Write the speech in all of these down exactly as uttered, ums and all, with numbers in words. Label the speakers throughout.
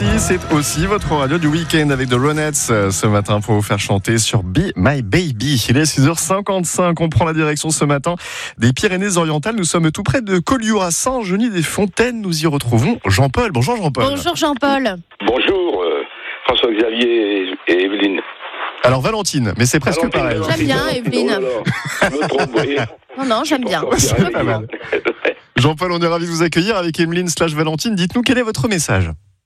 Speaker 1: ici, c'est aussi votre radio du week-end avec The Ronettes ce matin pour vous faire chanter sur Be My Baby. Il est six heures cinquante-cinq, on prend la direction ce matin des Pyrénées-Orientales. Nous sommes tout près de Collioure à Saint-Genis-des-Fontaines. Nous y retrouvons Jean-Paul. Bonjour Jean-Paul.
Speaker 2: Bonjour Jean-Paul.
Speaker 3: Bonjour euh, François-Xavier et, et Evelyne.
Speaker 1: Alors Valentine, mais c'est presque
Speaker 3: Valentine,
Speaker 1: pareil.
Speaker 2: J'aime bien Evelyne.
Speaker 3: Oh là là, je me trompe, vous voyez.
Speaker 2: Non, non, j'aime bien.
Speaker 1: C'est pas mal. Jean-Paul, on est ravis de vous accueillir avec Emeline slash Valentine. Dites-nous quel est votre message.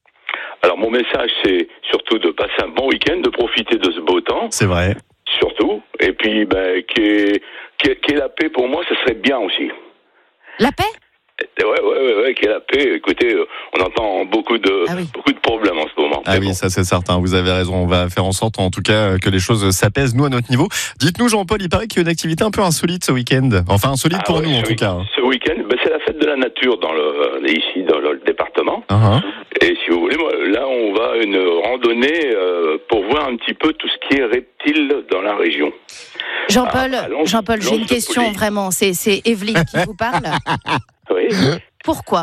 Speaker 3: Alors mon message, c'est surtout de passer un bon week-end, de profiter de ce beau temps.
Speaker 1: C'est vrai.
Speaker 3: Surtout. Et puis, ben, qu'il y ait, qu'il y ait, qu'il y ait la paix pour moi, ce serait bien aussi.
Speaker 2: La paix ?
Speaker 3: Ouais, ouais, ouais, ouais, qu'il y ait la paix. Écoutez, on entend beaucoup de,
Speaker 2: ah oui.
Speaker 3: beaucoup de problèmes en ce moment.
Speaker 1: Ah oui, bon. Ça c'est certain, vous avez raison. On va faire en sorte, en tout cas, que les choses s'apaisent, nous, à notre niveau. Dites-nous, Jean-Paul, il paraît qu'il y a une activité un peu insolite ce week-end. Enfin, insolite
Speaker 3: ah
Speaker 1: pour
Speaker 3: ouais,
Speaker 1: nous, en tout
Speaker 3: week-
Speaker 1: cas.
Speaker 3: Ce week-end, ben, c'est la fête de la nature dans le, ici, dans le département.
Speaker 1: Uh-huh.
Speaker 3: Et si vous voulez, moi, là, on va à une randonnée euh, pour voir un petit peu tout ce qui est reptiles dans la région.
Speaker 2: Jean-Paul,
Speaker 3: Ah, allons,
Speaker 2: Jean-Paul, j'ai une question
Speaker 3: poli.
Speaker 2: vraiment. C'est, c'est Evelyne qui vous parle.
Speaker 3: Oui.
Speaker 2: Pourquoi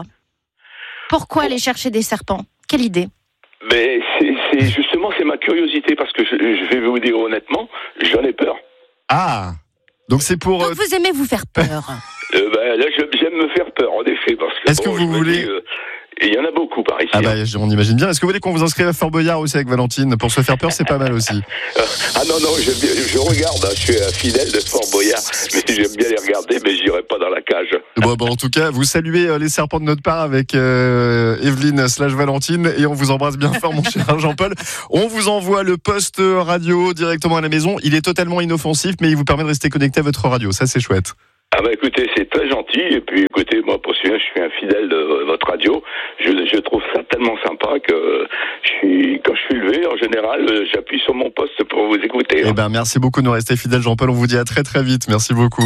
Speaker 2: Pourquoi aller chercher des serpents ? Quelle idée ?
Speaker 3: Mais c'est, c'est justement, c'est ma curiosité, parce que je, je vais vous dire honnêtement, j'en ai peur.
Speaker 1: Ah, donc c'est pour...
Speaker 2: Donc
Speaker 1: euh,
Speaker 2: vous aimez vous faire peur.
Speaker 3: Euh, ben, là, je- j'aime me faire peur, en effet, parce que...
Speaker 1: Est-ce que vous
Speaker 3: je me
Speaker 1: voulez-
Speaker 3: dis, euh, et il y en a beaucoup par ici.
Speaker 1: Ah bah,
Speaker 3: hein.
Speaker 1: on imagine bien. Est-ce que vous voulez qu'on vous inscrive à Fort Boyard aussi avec Valentine ? Pour se faire peur, c'est pas mal aussi.
Speaker 3: Ah non, non, je, je regarde, hein, je suis un fidèle de Fort Boyard, mais j'aime bien les regarder, mais j'irai pas dans la cage.
Speaker 1: Bon, bon, en tout cas, vous saluez euh, les serpents de notre part avec euh, Evelyne slash Valentine et on vous embrasse bien fort, mon cher Jean-Paul. On vous envoie le poste radio directement à la maison. Il est totalement inoffensif, mais il vous permet de rester connecté à votre radio. Ça, c'est chouette.
Speaker 3: Ah bah écoutez, c'est très gentil, et puis écoutez, moi pour celui-là, je suis un fidèle de votre radio, je, je trouve ça tellement sympa que je suis, quand je suis levé, en général, j'appuie sur mon poste pour vous écouter.
Speaker 1: Eh ben, merci beaucoup de nous rester fidèles, Jean-Paul. On vous dit à très très vite. Merci beaucoup.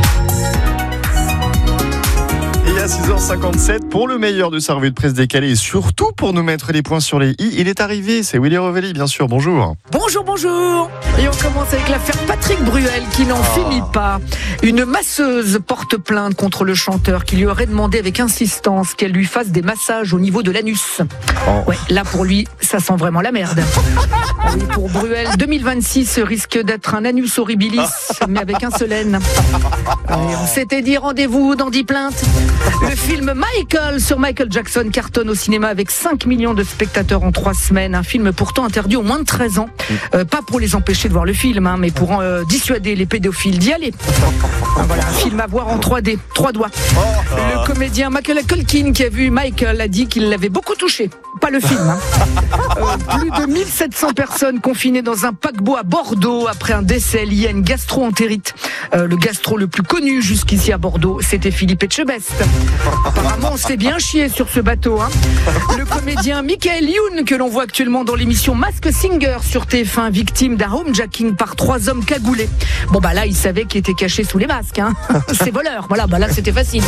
Speaker 1: Et à six heures cinquante-sept, pour le meilleur de sa revue de presse décalée et surtout pour nous mettre les points sur les i, il est arrivé. C'est Willy Rovelli, bien sûr. Bonjour.
Speaker 4: Bonjour, bonjour. Et on commence avec l'affaire Patrick Bruel qui n'en
Speaker 1: Oh.
Speaker 4: finit pas. Une masseuse porte plainte contre le chanteur qui lui aurait demandé avec insistance qu'elle lui fasse des massages au niveau de l'anus.
Speaker 1: Oh.
Speaker 4: Ouais, là pour lui, ça sent vraiment la merde. Ah oui, pour Bruel, deux mille vingt-six risque d'être un anus horribilis, mais avec un seul N. Ouais, on s'était dit rendez-vous dans dix plaintes. Le film Michael sur Michael Jackson cartonne au cinéma avec cinq millions de spectateurs en trois semaines. Un film pourtant interdit aux moins de treize ans. Euh, pas pour les empêcher de voir le film, hein, mais pour euh, dissuader les pédophiles d'y aller. Voilà, un film à voir en trois D, trois doigts. Le comédien Michael Culkin qui a vu Michael a dit qu'il l'avait beaucoup touché. Pas le film. Hein. Euh, plus de mille sept cents personnes confinées dans un paquebot à Bordeaux après un décès lié à une gastro-entérite. Euh, le gastro le plus connu jusqu'ici à Bordeaux, c'était Philippe Etchebest. Apparemment, on se fait bien chier sur ce bateau. Hein. Le comédien Michael Youn, que l'on voit actuellement dans l'émission Masked Singer sur T F un, victime d'un homejacking par trois hommes cagoulés. Bon bah là, il savait qu'il était caché sous les masques. Hein. C'est voleur. Voilà, bah là c'était facile.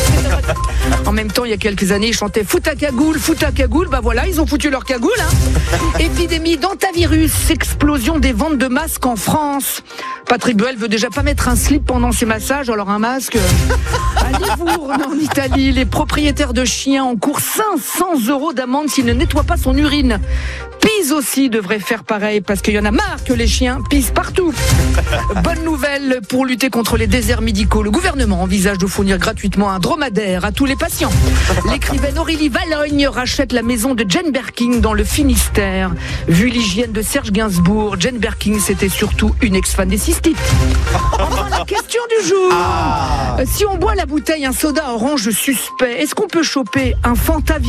Speaker 4: En même temps, il y a quelques années, ils chantaient fout ta cagoule, fout ta cagoule. Bah voilà, ils ont foutu leur cagoule. Hein. Épidémie d'antavirus, explosion des ventes de masques en France. Patrick Bruel veut déjà pas mettre un slip pendant ses massages, alors un masque. À Livourne, en Italie, les propriétaires de chiens encourent cinq cents euros d'amende s'ils ne nettoient pas son urine. Pise aussi devrait faire pareil parce qu'il y en a marre que les chiens pissent partout. Bonne nouvelle pour lutter contre les déserts médicaux. Le gouvernement envisage de fournir gratuitement un dromadaire à tous les patients. L'écrivaine Aurélie Valogne rachète la maison de Jane Birkin dans le Finistère. Vu l'hygiène de Serge Gainsbourg, Jane Birkin c'était surtout une ex-fan des cystites. Enfin, la question du jour.
Speaker 1: Ah.
Speaker 4: Euh, Si on boit la bouteille un soda orange suspect, est-ce qu'on peut choper un fantavirus ?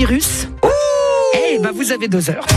Speaker 4: Eh ben vous avez deux heures.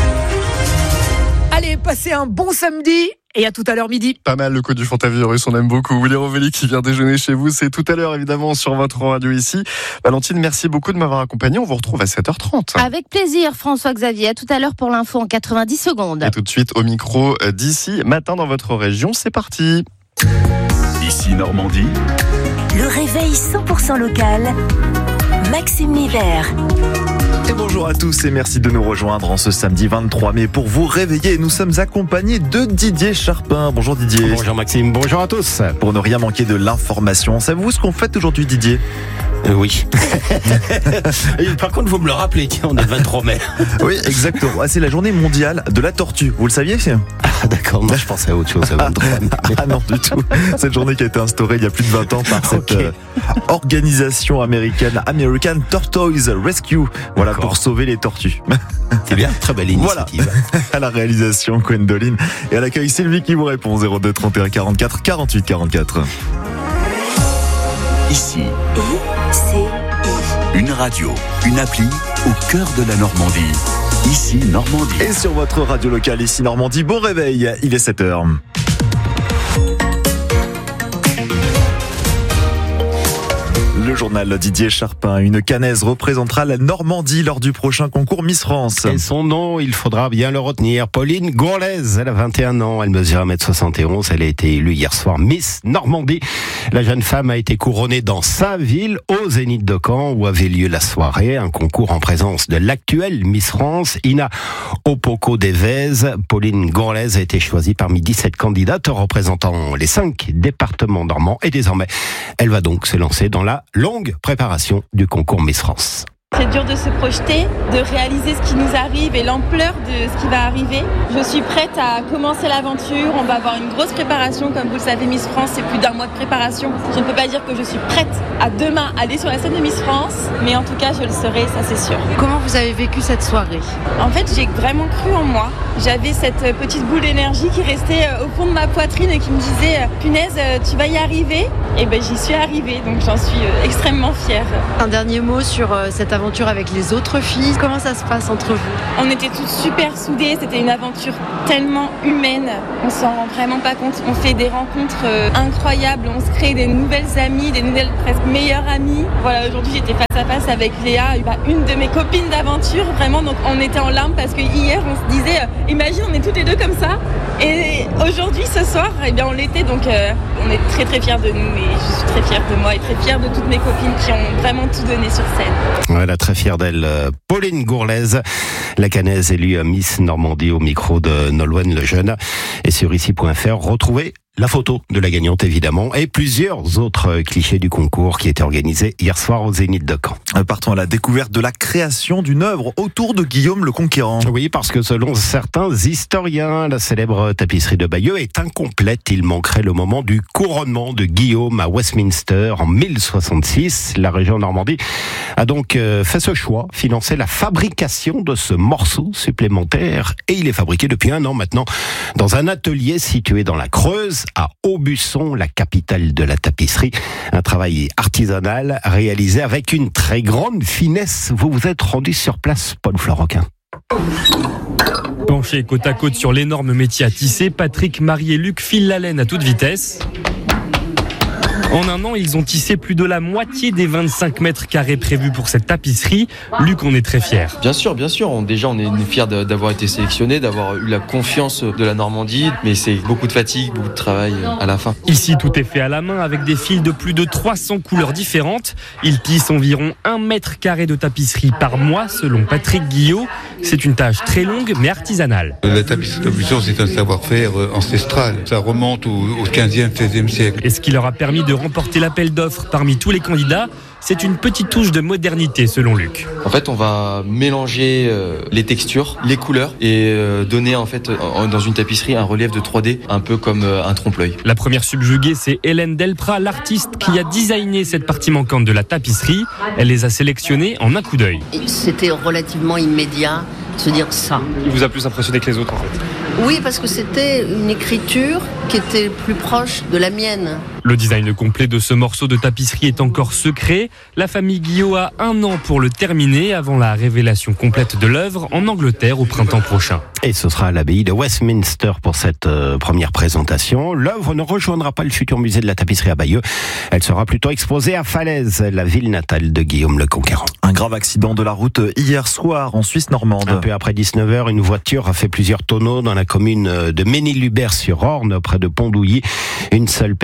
Speaker 4: Allez, passez un bon samedi et à tout à l'heure midi.
Speaker 1: Pas mal le coup du fantavirus, on aime beaucoup. Willy Rovelli qui vient déjeuner chez vous, c'est tout à l'heure évidemment sur votre radio ici. Valentine, merci beaucoup de m'avoir accompagné. On vous retrouve à sept heures trente.
Speaker 2: Avec plaisir, François-Xavier. À tout à l'heure pour l'info en quatre-vingt-dix secondes.
Speaker 1: Et tout de suite au micro d'ici matin dans votre région, c'est parti.
Speaker 5: Ici Normandie.
Speaker 6: Le réveil cent pour cent local. Maxime Miller.
Speaker 7: Et bonjour à tous et merci de nous rejoindre en ce samedi vingt-trois mai pour vous réveiller. Nous sommes accompagnés de Didier Charpin. Bonjour Didier.
Speaker 8: Bonjour Maxime, bonjour à tous.
Speaker 7: Pour ne rien manquer de l'information, savez-vous ce qu'on fête aujourd'hui Didier ?
Speaker 8: Euh, oui. Par contre, vous me le rappelez, tiens, on est le vingt-trois mai.
Speaker 7: Oui, exactement. Ah, c'est la journée mondiale de la tortue. Vous le saviez ?
Speaker 8: Ah, d'accord, moi je pensais à autre chose. À vingt-trois mai.
Speaker 7: Ah non, du tout. Cette journée qui a été instaurée il y a plus de vingt ans par cette
Speaker 8: Okay.
Speaker 7: euh, organisation américaine, American Tortoise Rescue. Voilà,
Speaker 8: D'accord.
Speaker 7: pour sauver les tortues.
Speaker 8: C'est bien, très belle initiative.
Speaker 7: Voilà. À la réalisation, Gwendoline. Et à l'accueil, Sylvie qui vous répond. zéro deux trente et un quarante-quatre quarante-huit quarante-quatre.
Speaker 5: Ici,
Speaker 6: I, C, I.
Speaker 5: une radio, une appli au cœur de la Normandie. Ici, Normandie.
Speaker 7: Et sur votre radio locale, ici Normandie, bon réveil. Il est sept heures. Le journal Didier Charpin, une Canaise représentera la Normandie lors du prochain concours Miss France.
Speaker 8: Et son nom, il faudra bien le retenir. Pauline Gourlaise, elle a vingt et un ans, elle mesure un mètre soixante et onze, elle a été élue hier soir Miss Normandie. La jeune femme a été couronnée dans sa ville, au Zénith de Caen, où avait lieu la soirée, un concours en présence de l'actuelle Miss France, Ina Opoko-Devez. Pauline Gourlaise a été choisie parmi dix-sept candidates représentant les cinq départements normands, et désormais, elle va donc se lancer dans la longue préparation du concours Miss France.
Speaker 9: C'est dur de se projeter, de réaliser ce qui nous arrive et l'ampleur de ce qui va arriver. Je suis prête à commencer l'aventure. On va avoir une grosse préparation. Comme vous le savez, Miss France, c'est plus d'un mois de préparation. Je ne peux pas dire que je suis prête à demain aller sur la scène de Miss France, mais en tout cas, je le serai, ça c'est sûr.
Speaker 2: Comment vous avez vécu cette soirée ?
Speaker 9: En fait, j'ai vraiment cru en moi. J'avais cette petite boule d'énergie qui restait au fond de ma poitrine et qui me disait « Punaise, tu vas y arriver ?» Et ben j'y suis arrivée, donc j'en suis extrêmement fière.
Speaker 2: Un dernier mot sur cette aventure avec les autres filles. Comment ça se passe entre vous ?
Speaker 9: On était toutes super soudées, c'était une aventure tellement humaine. On s'en rend vraiment pas compte. On fait des rencontres incroyables, on se crée des nouvelles amies, des nouvelles presque meilleures amies. Voilà, aujourd'hui j'étais face à face avec Léa, une de mes copines d'aventure, vraiment. Donc on était en larmes parce que hier on se disait, imagine on est toutes les deux comme ça. Et aujourd'hui, ce soir, eh bien, on l'était, donc euh, on est très très fiers de nous et je suis très fière de moi et très fière de toutes mes copines qui ont vraiment tout donné sur scène.
Speaker 8: Voilà, très fière d'elle, Pauline Gourlaise, la Canaise élue Miss Normandie au micro de Nolwenn Lejeune. Et sur ici point f r, retrouvez la photo de la gagnante évidemment et plusieurs autres clichés du concours qui étaient organisés hier soir au Zénith de Caen.
Speaker 7: Partons à la découverte de la création d'une œuvre autour de Guillaume le Conquérant.
Speaker 8: Oui, parce que selon certains historiens, la célèbre tapisserie de Bayeux est incomplète. Il manquerait le moment du couronnement de Guillaume à Westminster en mille soixante-six. La région Normandie a donc fait ce choix, financer la fabrication de ce morceau supplémentaire et il est fabriqué depuis un an maintenant dans un atelier situé dans la Creuse, à Aubusson, la capitale de la tapisserie. Un travail artisanal réalisé avec une très grande finesse. Vous vous êtes rendu sur place, Paul Floroquin.
Speaker 10: Penchés côte à côte sur l'énorme métier à tisser, Patrick, Marie et Luc filent la laine à toute vitesse. En un an, ils ont tissé plus de la moitié des vingt-cinq mètres carrés prévus pour cette tapisserie. Luc, on est très fiers.
Speaker 11: Bien sûr, bien sûr. On, déjà, on est fiers d'avoir été sélectionnés, d'avoir eu la confiance de la Normandie. Mais c'est beaucoup de fatigue, beaucoup de travail à la fin.
Speaker 10: Ici, tout est fait à la main avec des fils de plus de trois cents couleurs différentes. Ils tissent environ un mètre carré de tapisserie par mois, selon Patrick Guillot. C'est une tâche très longue, mais artisanale.
Speaker 12: La tapisserie d'Aubusson, c'est un savoir-faire ancestral. Ça remonte au quinzième, seizième siècle.
Speaker 10: Et ce qui leur a permis de remporter l'appel d'offres parmi tous les candidats, c'est une petite touche de modernité selon Luc.
Speaker 11: En fait, on va mélanger euh, les textures, les couleurs et euh, donner en fait euh, dans une tapisserie un relief de trois D, un peu comme euh, un trompe-l'œil.
Speaker 10: La première subjuguée, c'est Hélène Delprat, l'artiste qui a designé cette partie manquante de la tapisserie. Elle les a sélectionnés en un coup d'œil.
Speaker 13: C'était relativement immédiat de se dire ça.
Speaker 10: Il vous a plus impressionné que les autres en fait?
Speaker 13: Oui, parce que c'était une écriture qui était plus proche de la mienne.
Speaker 10: Le design complet de ce morceau de tapisserie est encore secret. La famille Guillot a un an pour le terminer avant la révélation complète de l'œuvre en Angleterre au printemps prochain.
Speaker 8: Et ce sera à l'abbaye de Westminster pour cette euh, première présentation. L'œuvre ne rejoindra pas le futur musée de la tapisserie à Bayeux. Elle sera plutôt exposée à Falaise, la ville natale de Guillaume le Conquérant.
Speaker 7: Un grave accident de la route hier soir en Suisse normande.
Speaker 8: Un peu après dix-neuf heures, une voiture a fait plusieurs tonneaux dans la commune de Ménilhubert-sur-Orne, près de Pondouilly. Une seule personne à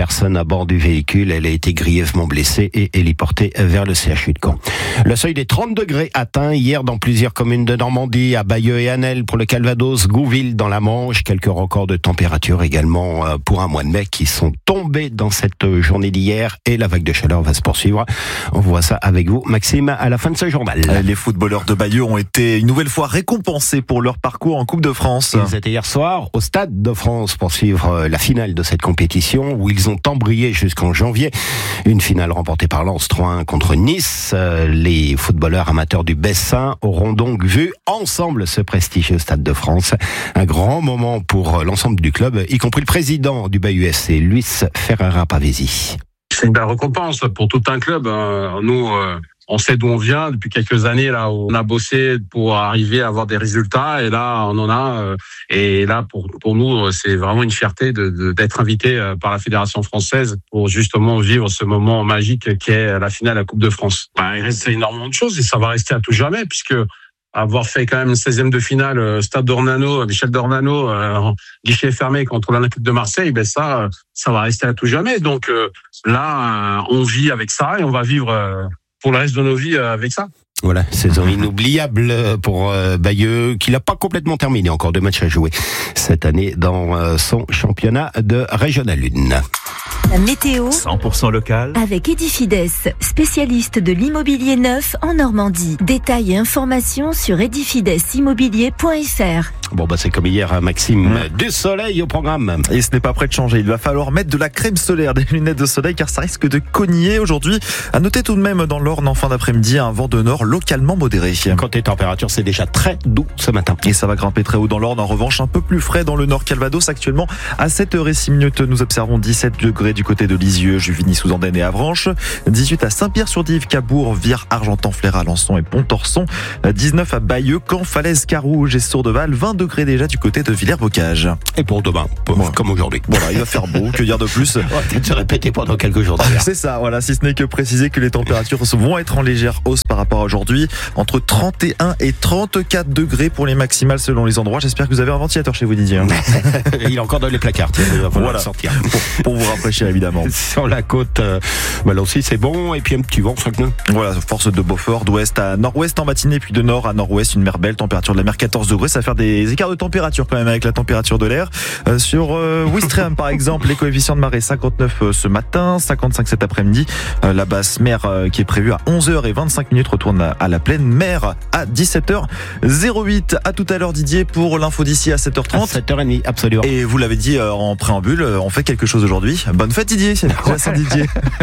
Speaker 8: bord du véhicule. Elle a été grièvement blessée et héliportée vers le C H U de Caen. Le seuil des trente degrés atteint hier dans plusieurs communes de Normandie, à Bayeux et Annelles pour le Calvados, Gouville dans la Manche. Quelques records de température également pour un mois de mai qui sont tombés dans cette journée d'hier et la vague de chaleur va se poursuivre. On voit ça avec vous, Maxime, à la fin de ce journal.
Speaker 7: Les footballeurs de Bayeux ont été une nouvelle fois récompensés pour leur parcours en Coupe de France.
Speaker 8: Ils étaient hier soir au Stade de France pour suivre la finale de cette compétition où ils ont embrayé jusqu'en janvier. Une finale remportée par Lens trois un contre Nice. Les footballeurs amateurs du Bessin auront donc vu ensemble ce prestigieux Stade de France. Un grand moment pour l'ensemble du club, y compris le président du Bayeux F C, Luis Ferreira Pavesi.
Speaker 14: C'est une belle récompense pour tout un club. Nous, on sait d'où on vient. Depuis quelques années, là, on a bossé pour arriver à avoir des résultats. Et là, on en a. Et là, pour pour nous, c'est vraiment une fierté de, de d'être invité par la Fédération française pour justement vivre ce moment magique qu'est la finale de la Coupe de France. Ben, il reste énormément de choses et ça va rester à tout jamais puisque avoir fait quand même une seizième de finale, Stade d'Ornano, Michel d'Ornano, euh, guichet fermé contre l'Olympique de Marseille, ben ça, ça va rester à tout jamais. Donc euh, là, euh, on vit avec ça et on va vivre euh, pour le reste de nos vies euh, avec ça.
Speaker 8: Voilà, saison inoubliable pour euh, Bayeux, qui n'a pas complètement terminé, encore deux matchs à jouer cette année dans euh, son championnat de Régional un.
Speaker 6: La météo
Speaker 7: cent pour cent local
Speaker 6: avec Edifides, spécialiste de l'immobilier neuf en Normandie. Détails et informations sur edifides immobilier point f r.
Speaker 8: Bon bah c'est comme hier, hein, Maxime, mmh. du soleil au programme.
Speaker 7: Et ce n'est pas prêt de changer, il va falloir mettre de la crème solaire, des lunettes de soleil, car ça risque de cogner aujourd'hui. À noter tout de même dans l'Orne en fin d'après-midi, un vent de nord localement modéré.
Speaker 8: Côté température, c'est déjà très doux ce matin.
Speaker 7: Et ça va grimper très haut dans l'Orne, en revanche un peu plus frais dans le nord Calvados. Actuellement à sept heures six minutes, nous observons dix-sept degrés du côté de Lisieux, Juvigny-sous-Andenne et Avranches, dix-huit à Saint-Pierre-sur-Dive, Cabourg, Vire, Argentan-Flers, Alençon et Pont-Orson, dix-neuf à Bayeux, Caen, Falaise, Carouge et Sourdeval, vingt degrés déjà du côté de Villers-Bocage.
Speaker 8: Et pour demain, voilà. Comme aujourd'hui.
Speaker 7: Voilà, il va faire beau, que dire de plus.
Speaker 8: On va peut-être se répéter pendant quelques jours d'ailleurs.
Speaker 7: C'est ça, voilà, si ce n'est que préciser que les températures vont être en légère hausse par rapport à aujourd'hui, entre trente et un et trente-quatre degrés pour les maximales selon les endroits. J'espère que vous avez un ventilateur chez vous, Didier.
Speaker 8: Il est encore dans les placards, il va falloir
Speaker 7: voilà.
Speaker 8: le sortir.
Speaker 7: Pour, pour vous rafraîchir évidemment.
Speaker 8: Sur la côte, euh, bah là aussi c'est bon, et puis un petit vent cinq nœuds.
Speaker 7: Voilà, force de Beaufort, d'ouest à nord-ouest en matinée, puis de nord à nord-ouest, une mer belle, température de la mer quatorze degrés, ça va faire des écarts de température quand même avec la température de l'air. Euh, sur euh, Ouistreham par exemple, les coefficients de marée cinquante-neuf euh, ce matin, cinquante-cinq cet après-midi, euh, la basse mer euh, qui est prévue à onze heures vingt-cinq minutes retourne à, à la pleine mer à dix-sept heures zéro huit. À tout à l'heure Didier pour l'info d'ici à sept heures trente.
Speaker 8: À sept heures trente, absolument.
Speaker 7: Et vous l'avez dit euh, en préambule, euh, on fait quelque chose aujourd'hui. Bonne fête Didier. C'est Didier.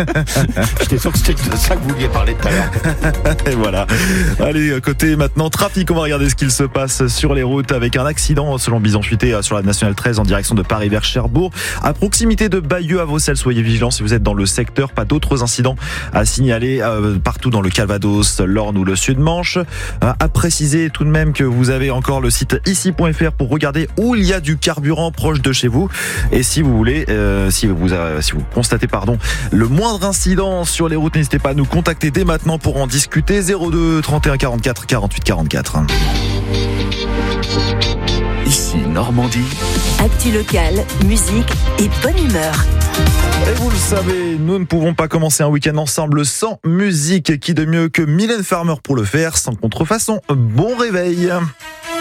Speaker 8: J'étais sûr que c'était de ça que vous vouliez parler tout à l'heure.
Speaker 7: Et voilà. Allez, côté maintenant trafic, on va regarder ce qu'il se passe sur les routes avec un accident selon Bison Fuité sur la nationale treize en direction de Paris vers Cherbourg. À proximité de Bayeux à Vaucelles, soyez vigilants si vous êtes dans le secteur. Pas d'autres incidents à signaler euh, partout dans le Calvados, l'Orne ou le Sud-Manche. Euh, à préciser tout de même que vous avez encore le site ici point f r pour regarder où il y a du carburant proche de chez vous. Et si vous voulez, euh, si vous euh, si vous constatez pardon le moindre incident sur les routes, n'hésitez pas à nous contacter dès maintenant pour en discuter. Zéro deux trente et un quarante-quatre quarante-huit quarante-quatre.
Speaker 5: Ici Normandie.
Speaker 6: Actu locale, musique et bonne humeur.
Speaker 7: Et vous le savez, nous ne pouvons pas commencer un week-end ensemble sans musique. Qui de mieux que Mylène Farmer pour le faire, sans contrefaçon. Bon réveil.